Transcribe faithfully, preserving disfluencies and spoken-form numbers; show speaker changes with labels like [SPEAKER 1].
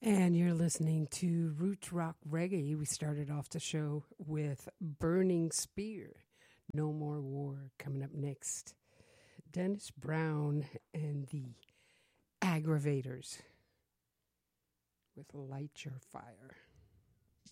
[SPEAKER 1] And you're listening to Roots Rock Reggae. We started off the show with Burning Spear, No More War. Coming up next, Dennis Brown and the Aggravators with Light Your Fire.